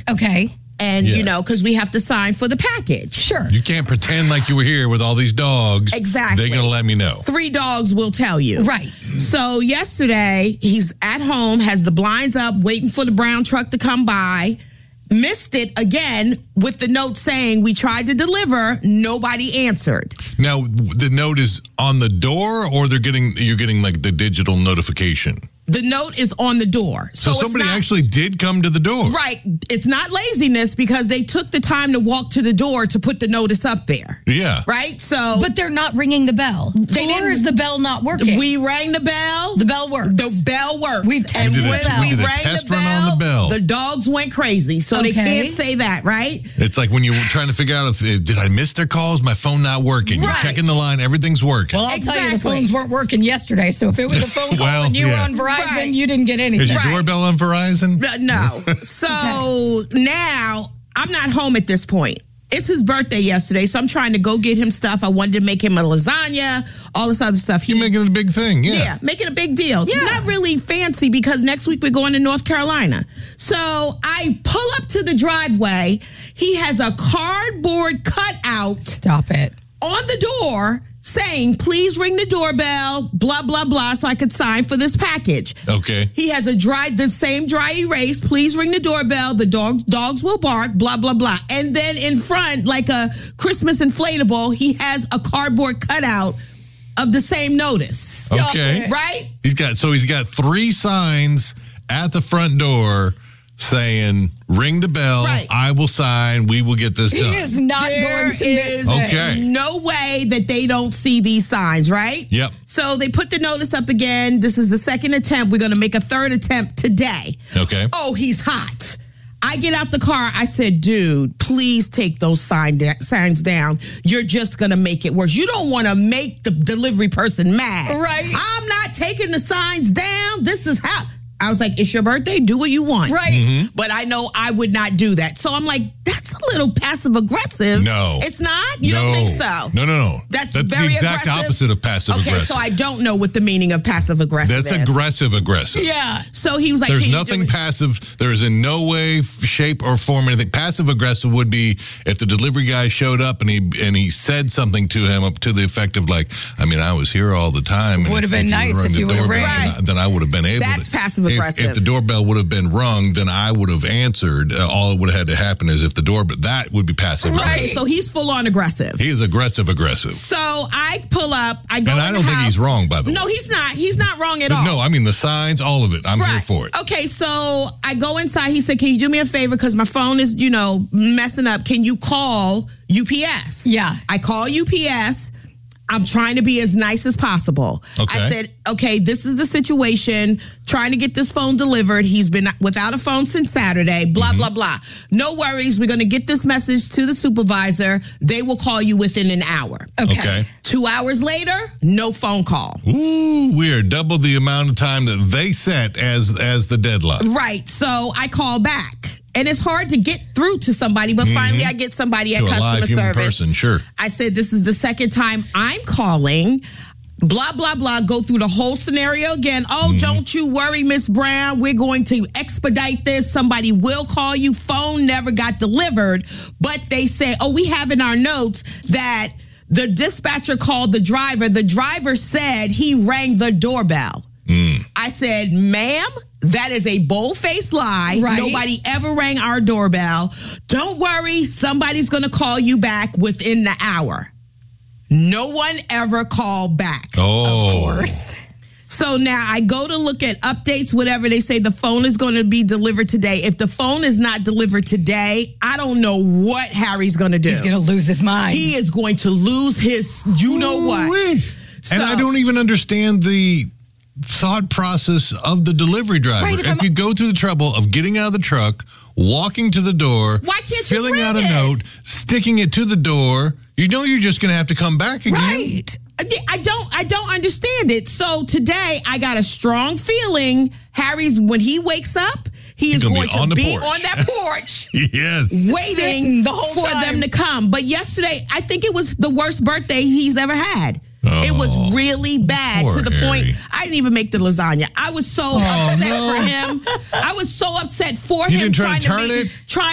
Okay. And, because we have to sign for the package. Sure. You can't pretend like you were here with all these dogs. Exactly. They're going to let me know. 3 dogs will tell you. Right. So yesterday, he's at home, has the blinds up, waiting for the brown truck to come by. Missed it again with the note saying we tried to deliver, nobody answered. Now, the note is on the door, or you're getting like the digital notification? The note is on the door. So somebody actually did come to the door. Right. It's not laziness because they took the time to walk to the door to put the notice up there. Yeah. Right? So, but they're not ringing the bell. Or is the bell not working? We rang the bell. The bell works. The bell works. We've tested we did a rang test the run bell, on the bell. The dogs went crazy. So they can't say that, right? It's like when you're trying to figure out did I miss their calls? My phone not working. Right. You're checking the line. Everything's working. Well, I'll tell you, the phones weren't working yesterday. So if it was a phone call and you were on Verizon, you didn't get anything. Is your doorbell on Verizon? No. So now I'm not home at this point. It's his birthday yesterday, so I'm trying to go get him stuff. I wanted to make him a lasagna, all this other stuff. You're making it a big thing, Yeah, making a big deal. Yeah. Not really fancy because next week we're going to North Carolina. So I pull up to the driveway. He has a cardboard cutout. Stop it. On the door saying, please ring the doorbell, blah, blah, blah, so I could sign for this package. Okay. He has the same dry erase, please ring the doorbell, the dogs will bark, blah, blah, blah. And then in front, like a Christmas inflatable, he has a cardboard cutout of the same notice. Okay. Right? He's got 3 signs at the front door saying, ring the bell, I will sign, we will get this done. He is not going to miss Okay. No way that they don't see these signs, right? Yep. So they put the notice up again. This is the second attempt. We're going to make a third attempt today. Okay. Oh, he's hot. I get out the car. I said, dude, please take those signs down. You're just going to make it worse. You don't want to make the delivery person mad. Right. I'm not taking the signs down. This is how. I was like, it's your birthday. Do what you want. Right. Mm-hmm. But I know I would not do that. So I'm like, that's a little passive aggressive. No. It's not? You don't think so? No. That's the very exact aggressive? opposite of passive aggressive. Okay, so I don't know what the meaning of passive aggressive is. That's aggressive. Yeah. So he was like, there's can nothing you do it? passive. There is in no way, shape, or form anything. Passive aggressive would be if the delivery guy showed up and he said something to him up to the effect of like, I mean, I was here all the time. Would have been nice if you would have rang. Then I would have been able to. That's passive aggressive. If the doorbell would have been rung, then I would have answered. All it would have had to happen is if the doorbell, that would be passive aggressive. Right. So he's full on aggressive. He is aggressive. So I pull up. I go And in I the don't think house. he's wrong, by the way. No, he's not. He's not wrong at all. No, I mean the signs, all of it. I'm here for it. Okay, so I go inside. He said, can you do me a favor? Because my phone is, messing up. Can you call UPS? Yeah. I call UPS. I'm trying to be as nice as possible. Okay. I said, okay, this is the situation. Trying to get this phone delivered. He's been without a phone since Saturday. Blah, blah, blah. No worries. We're going to get this message to the supervisor. They will call you within an hour. Okay. 2 hours later, no phone call. Ooh, we are double the amount of time that they set as the deadline. Right. So I call back. And it's hard to get through to somebody, but finally I get somebody at To a customer live human service. person, sure. I said, this is the second time I'm calling. Blah, blah, blah. Go through the whole scenario again. Oh, don't you worry, Miss Brown. We're going to expedite this. Somebody will call you. Phone never got delivered. But they say, oh, we have in our notes that the dispatcher called the driver. The driver said he rang the doorbell. I said, ma'am, that is a bold-faced lie. Right. Nobody ever rang our doorbell. Don't worry. Somebody's going to call you back within the hour. No one ever called back. Oh. Of course. So now I go to look at updates, whatever. They say the phone is going to be delivered today. If the phone is not delivered today, I don't know what Harry's going to do. He's going to lose his mind. He is going to lose his what. Ooh-wee. And I don't even understand the thought process of the delivery driver. Right, if you go through the trouble of getting out of the truck, walking to the door, Why can't you filling ring out a it? note, sticking it to the door, you know you're just going to have to come back again. Right. I don't understand it. So today I got a strong feeling Harry's, when he wakes up, he is going to be on that porch. Yes. Waiting the whole for time. them to come. But yesterday, I think it was the worst birthday he's ever had. It was really bad poor to the Harry. point I didn't even make the lasagna. I was so upset for him. I was so upset for him. You didn't try to trying turn be, it? Trying